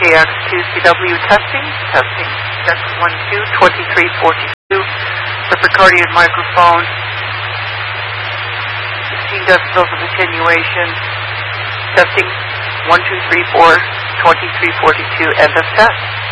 KX2CW testing. Check 1, 2, 2342. Record microphone. 16 decibels of attenuation. Testing 1, 2, 3, 4, 2342. End of test.